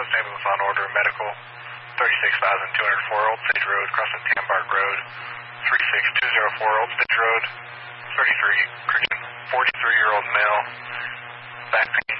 Coast ambulance on order, medical, 36,204 Old Stage Road, crossing Tambark Road, 36204 Old Stage Road, 43, 43-year-old male, back pain,